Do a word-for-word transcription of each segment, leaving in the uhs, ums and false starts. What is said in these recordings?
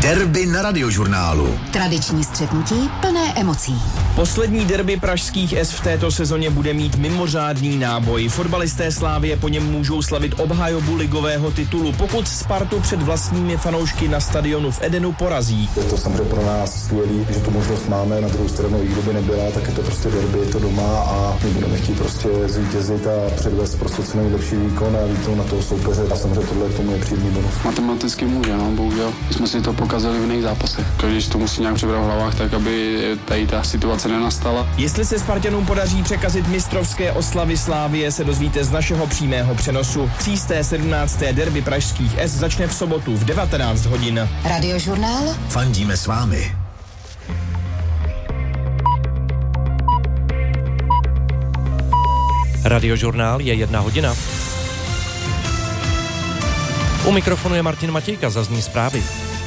Derby na Radiožurnálu. Tradiční střetnutí plné emocí. Poslední derby pražských S v této sezóně bude mít mimořádný náboj. Fotbalisté Slavie po něm můžou slavit obhajobu ligového titulu, pokud Spartu před vlastními fanoušky na stadionu v Edenu porazí. Je to samozřejmě pro nás skvělý, že tu možnost máme, na druhou stranu, i kdyby nebyla, tak je to prostě derby, je to doma a my budeme chtít prostě zvítězit a předvést prostě co nejlepší výkon a výkon na toho soupeře. A samozřejmě tohle k tomu je příjemný bonus. Matematicky může, no, bohužel. My jsme si to pokazili v jiných zápasech. Když to musí nějak přebrat v hlavách, tak aby tady ta situace nenastala. Jestli se Spartanům podaří překazit mistrovské oslavy Slavie, se dozvíte z našeho přímého přenosu. Třísté sedmnácté derby pražských S začne v sobotu v devatenáct hodin. Radiožurnál. Fandíme s vámi. Radiožurnál je jedna hodina. U mikrofonu je Martin Matějka, zazní zprávy.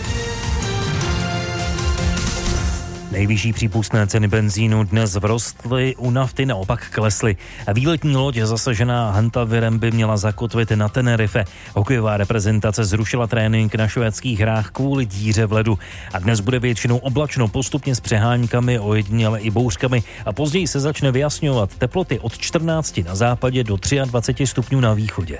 Nejvyšší přípustné ceny benzínu dnes vrostly, u nafty naopak klesly. Výletní loď zasažená hantavirem by měla zakotvit na Tenerife. Hokejová reprezentace zrušila trénink na švédských hrách kvůli díře v ledu. A dnes bude většinou oblačno, postupně s přeháňkami, ojediněle i bouřkami. A později se začne vyjasňovat teploty od čtrnácti na západě do dvacet tři stupňů na východě.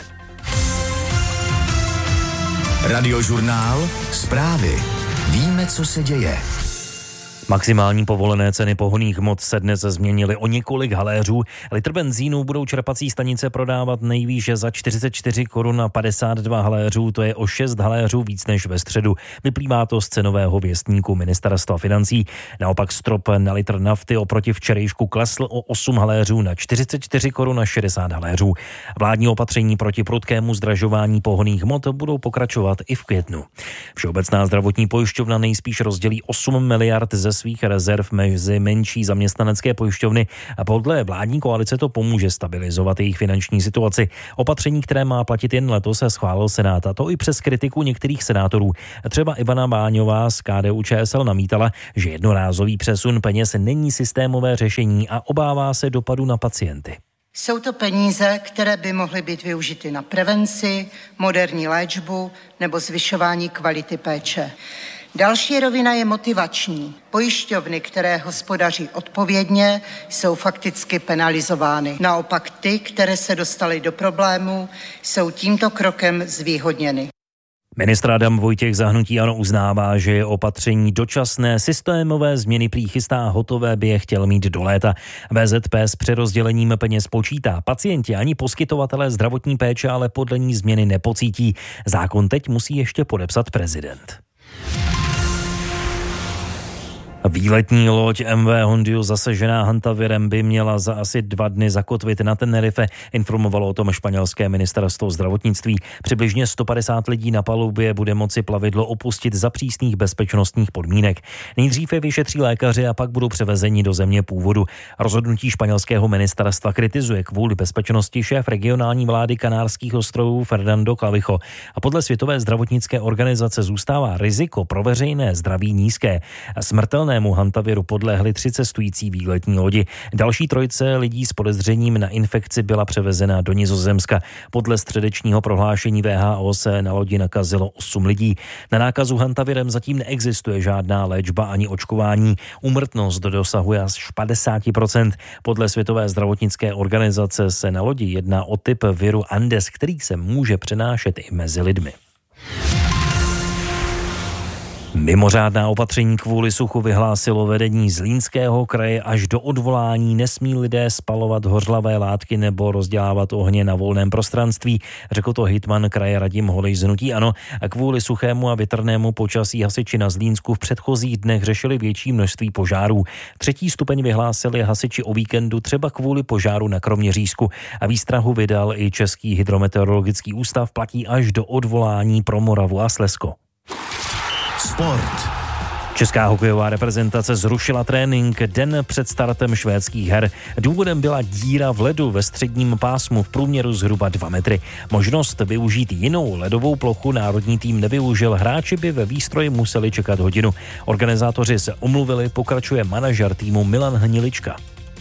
Radiožurnál, zprávy. Víme, co se děje. Maximální povolené ceny pohonných hmot se dnes změnily o několik haléřů. Litr benzínu budou čerpací stanice prodávat nejvýše za čtyřicet čtyři korun a padesát dva haléřů, to je o šest haléřů víc než ve středu. Vyplývá to z cenového věstníku Ministerstva financí. Naopak strop na litr nafty oproti včerejšku klesl o osm haléřů na čtyřicet čtyři korun a šedesát haléřů. Vládní opatření proti prudkému zdražování pohonných hmot budou pokračovat i v květnu. Všeobecná zdravotní pojišťovna nejspíš rozdělí osm miliard ze svých rezerv mezi menší zaměstnanecké pojišťovny a podle vládní koalice to pomůže stabilizovat jejich finanční situaci. Opatření, které má platit jen letos, se schválil Senát, a to i přes kritiku některých senátorů. Třeba Ivana Báňová z K D U Č S L namítala, že jednorázový přesun peněz není systémové řešení a obává se dopadu na pacienty. Jsou to peníze, které by mohly být využity na prevenci, moderní léčbu nebo zvyšování kvality péče. Další rovina je motivační. Pojišťovny, které hospodaří odpovědně, jsou fakticky penalizovány. Naopak ty, které se dostaly do problémů, jsou tímto krokem zvýhodněny. Ministr Adam Vojtěch za hnutí ANO uznává, že je opatření dočasné, systémové změny prý chystá, hotové by je chtěl mít do léta. V Z P s přerozdělením peněz počítá. Pacienti ani poskytovatelé zdravotní péče ale podle ní změny nepocítí. Zákon teď musí ještě podepsat prezident. Výletní loď M V Hondiu zasažená hantavirem by měla za asi dva dny zakotvit na Tenerife, informovalo o tom španělské ministerstvo zdravotnictví. Přibližně sto padesát lidí na palubě bude moci plavidlo opustit za přísných bezpečnostních podmínek. Nejdřív je vyšetří lékaři a pak budou převezeni do země původu. Rozhodnutí španělského ministerstva kritizuje kvůli bezpečnosti šéf regionální vlády Kanárských ostrovů Fernando Clavijo. A podle Světové zdravotnické organizace zůstává riziko pro veřejné zdraví nízké. Smrtelné hantaviru podlehly tři cestující výletní lodi. Další trojice lidí s podezřením na infekci byla převezena do Nizozemska. Podle středečního prohlášení V H O se na lodi nakazilo osm lidí. Na nákazu hantavirem zatím neexistuje žádná léčba ani očkování. Úmrtnost dosahuje až padesát procent. Podle Světové zdravotnické organizace se na lodi jedná o typ viru Andes, který se může přenášet i mezi lidmi. Mimořádná opatření kvůli suchu vyhlásilo vedení Zlínského kraje. Až do odvolání nesmí lidé spalovat hořlavé látky nebo rozdělávat ohně na volném prostranství, řekl to hejtman kraje Radim Holejš z hnutí ANO. A kvůli suchému a větrnému počasí hasiči na Zlínsku v předchozích dnech řešili větší množství požárů. Třetí stupeň vyhlásili hasiči o víkendu třeba kvůli požáru na Kroměřížsku. A výstrahu vydal i Český hydrometeorologický ústav, platí až do odvolání pro Moravu a Slezsko. Sport. Česká hokejová reprezentace zrušila trénink den před startem švédských her. Důvodem byla díra v ledu ve středním pásmu v průměru zhruba dva metry. Možnost využít jinou ledovou plochu národní tým nevyužil. Hráči by ve výstroji museli čekat hodinu. Organizátoři se omluvili, pokračuje manažer týmu Milan Hnilička.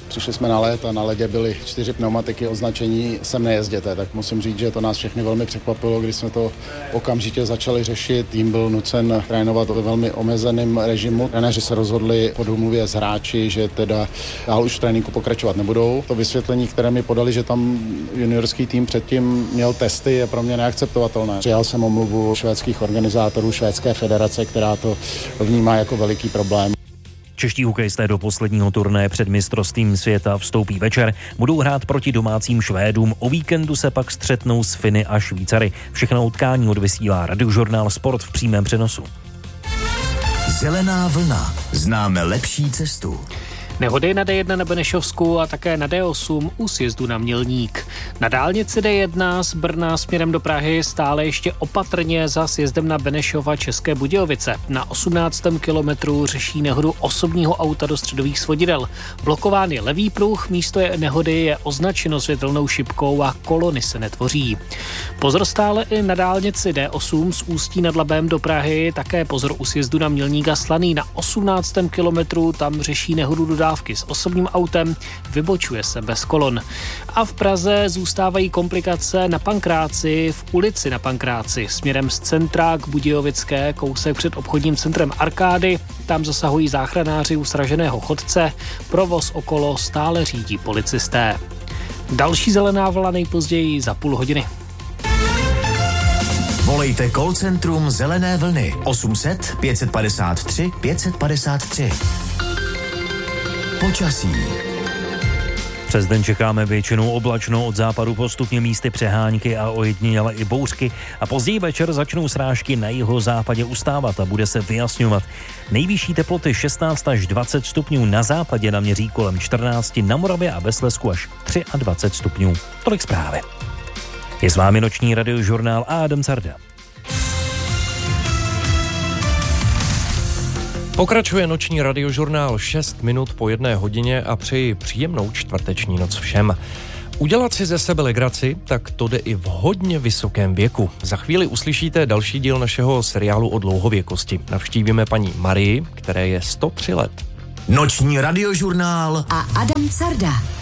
Přišli jsme na led a na ledě byly čtyři pneumatiky označení sem nejezděte, tak musím říct, že to nás všechny velmi překvapilo, když jsme to okamžitě začali řešit. Tým byl nucen trénovat ve velmi omezeném režimu. Trenéři se rozhodli po domluvě s hráči, že teda dál už v tréninku pokračovat nebudou. To vysvětlení, které mi podali, že tam juniorský tým předtím měl testy, je pro mě neakceptovatelné. Přijal jsem omluvu švédských organizátorů, švédské federace, která to vnímá jako veliký problém. Čeští hokejisté do posledního turnaje před mistrovstvím světa vstoupí večer. Budou hrát proti domácím Švédům. O víkendu se pak střetnou s Finy a Švýcary. Všechno utkání odvysílá Radiožurnál Sport v přímém přenosu. Zelená vlna. Známe lepší cestu. Nehody na D jedna na Benešovsku a také na D osm u sjezdu na Mělník. Na dálnici D jedna z Brna směrem do Prahy stále ještě opatrně za sjezdem na Benešova České Budějovice. Na osmnáctém kilometru řeší nehodu osobního auta do středových svodidel. Blokován je levý pruh, místo je nehody je označeno světelnou šipkou a kolony se netvoří. Pozor stále i na dálnici D osm z Ústí nad Labem do Prahy, také pozor u sjezdu na Mělník a Slaný. Na osmnáctém kilometru tam řeší nehodu dodávky s osobním autem, vybočuje se bez kolon. A v Praze zůstávají komplikace na Pankráci, v ulici na Pankráci, směrem z centra k Budějovické, kousek před obchodním centrem Arkády. Tam zasahují záchranáři u sraženého chodce, provoz okolo stále řídí policisté. Další zelená vlna nejpozději za půl hodiny. Volejte call centrum Zelené vlny osm set pět padesát tři pět padesát tři. Počasí. Přes den čekáme většinou oblačno, od západu postupně místy přehánky a ojediněle i bouřky a později večer začnou srážky na jihozápadě ustávat a bude se vyjasňovat. Nejvyšší teploty šestnáct až dvacet stupňů, na západě naměří kolem čtrnáct, na Moravě a ve Slezsku až dvacet tři stupňů. Tolik zprávy. Je s vámi noční radiožurnál a Adam Carda. Pokračuje noční radiožurnál šest minut po jedné hodině a přeji příjemnou čtvrteční noc všem. Udělat si ze sebe legraci, tak to jde i v hodně vysokém věku. Za chvíli uslyšíte další díl našeho seriálu o dlouhověkosti. Navštívíme paní Marii, které je sto tři let. Noční radiožurnál a Adam Carda.